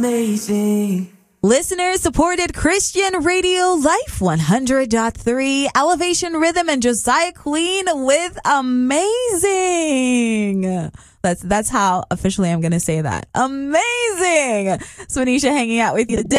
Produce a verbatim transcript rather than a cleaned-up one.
Amazing. Listener supported Christian Radio Life one hundred point three, Elevation Rhythm, and Josiah Queen with Amazing. That's that's how officially I'm going to say that. Amazing. Swanisha hanging out with you today.